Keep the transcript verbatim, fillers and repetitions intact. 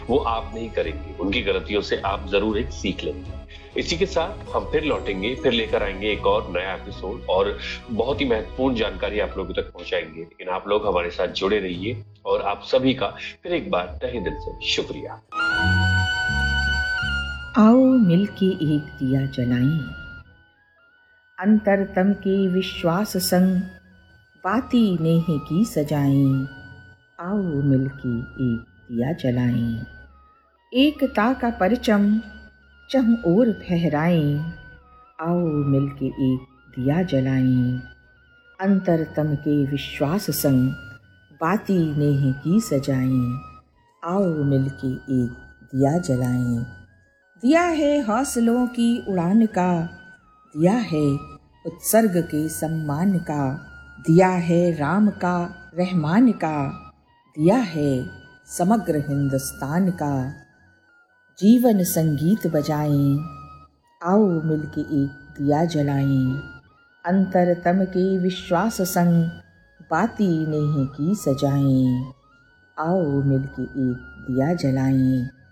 वो आप नहीं करेंगे, उनकी गलतियों से आप जरूर एक सीख लेंगे। इसी के साथ हम फिर लौटेंगे, फिर लेकर आएंगे एक और नया एपिसोड और बहुत ही महत्वपूर्ण जानकारी आप लोगों तक पहुंचाएंगे। लेकिन आप लोग हमारे साथ जुड़े रहिए और आप सभी का फिर एक बार तहे दिल से शुक्रिया। आओ मिलके एक दिया जलाएं, अंतरतम के विश्वास संग बाती नेह की सजाएं। आओ मिलके एक दिया जलाएं, एकता का परचम चहुं ओर फहराएं। आओ मिलके एक दिया जलाएं, अंतरतम के विश्वास संग बाती नेह की सजाएं। आओ मिलके एक दिया जलाएं। दिया है हौसलों की उड़ान का, दिया है उत्सर्ग के सम्मान का, दिया है राम का रहमान का, दिया है समग्र हिंदुस्तान का। जीवन संगीत बजाएं, आओ मिलके एक दिया जलाएं, अंतरतम के विश्वास संग बाती नेह की सजाएं। आओ मिलके एक दिया जलाएं।